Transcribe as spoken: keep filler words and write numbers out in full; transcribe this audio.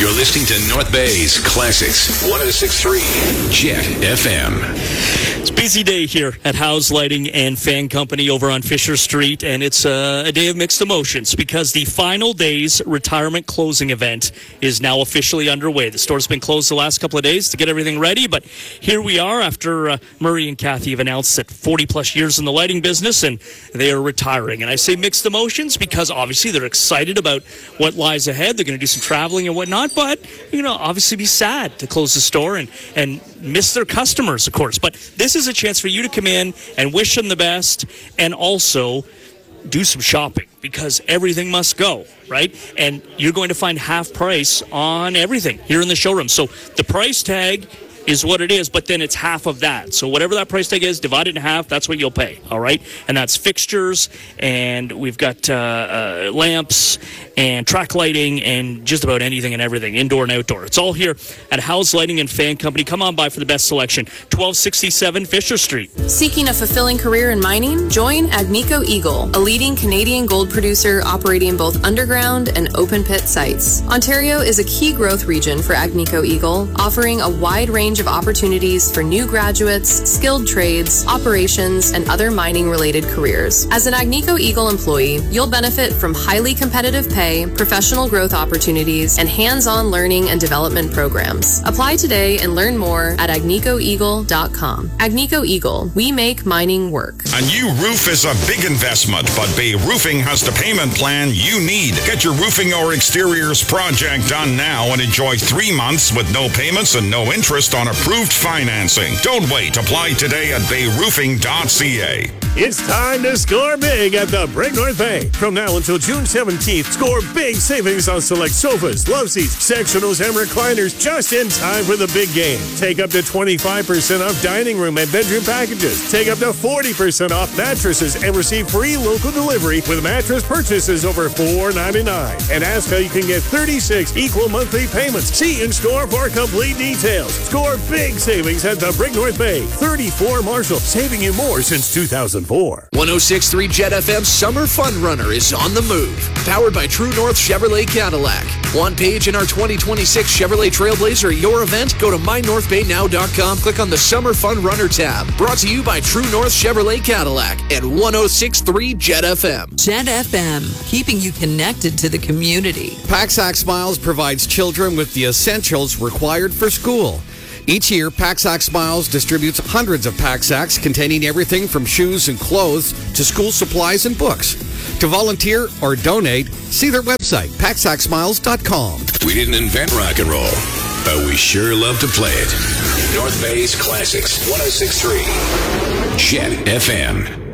You're listening to North Bay's Classics, one oh six point three Jet F M. It's a busy day here at House Lighting and Fan Company over on Fisher Street, and it's uh, a day of mixed emotions because the Final Days retirement closing event is now officially underway. The store's been closed the last couple of days to get everything ready, but here we are after uh, Murray and Kathy have announced that forty plus years in the lighting business, and they are retiring. And I say mixed emotions because obviously they're excited about what lies ahead. They're going to do some traveling and whatnot, but, you know, obviously be sad to close the store and, and miss their customers, of course. But this is a chance for you to come in and wish them the best and also do some shopping because everything must go, right? And you're going to find half price on everything here in the showroom. So the price tag is what it is, but then it's half of that. So whatever that price tag is, divide it in half, that's what you'll pay, all right? And that's fixtures, and we've got uh, uh, lamps and track lighting and just about anything and everything, indoor and outdoor. It's all here at House Lighting and Fan Company. Come on by for the best selection. twelve sixty-seven Fisher Street. Seeking a fulfilling career in mining? Join Agnico Eagle, a leading Canadian gold producer operating both underground and open pit sites. Ontario is a key growth region for Agnico Eagle, offering a wide range of opportunities for new graduates, skilled trades, operations, and other mining-related careers. As an Agnico Eagle employee, you'll benefit from highly competitive pay, professional growth opportunities, and hands-on learning and development programs. Apply today and learn more at agnico eagle dot com. Agnico Eagle, we make mining work. A new roof is a big investment, but Bay Roofing has the payment plan you need. Get your roofing or exteriors project done now and enjoy three months with no payments and no interest on approved financing. Don't wait. Apply today at bay roofing dot c a. It's time to score big at the Brick North Bay. From now until June seventeenth, score big savings on select sofas, love seats, sectionals, and recliners just in time for the big game. Take up to twenty-five percent off dining room and bedroom packages. Take up to forty percent off mattresses and receive free local delivery with mattress purchases over four ninety-nine. And ask how you can get thirty-six equal monthly payments. See in store for complete details. Score big savings at the Brick North Bay. thirty-four Marshall, saving you more since two thousand four. one oh six point three Jet F M Summer Fun Runner is on the move. Powered by True North Chevrolet Cadillac. One page in our twenty twenty-six Chevrolet Trailblazer at your event. Go to my north bay now dot com. Click on the Summer Fun Runner tab. Brought to you by True North Chevrolet Cadillac and one oh six point three Jet F M. Jet F M, keeping you connected to the community. Paxac Smiles provides children with the essentials required for school. Each year, Paxac Smiles distributes hundreds of Paxacs containing everything from shoes and clothes to school supplies and books. To volunteer or donate, see their website, paxac smiles dot com. We didn't invent rock and roll, but we sure love to play it. North Bay's Classics, one oh six point three Jet F M.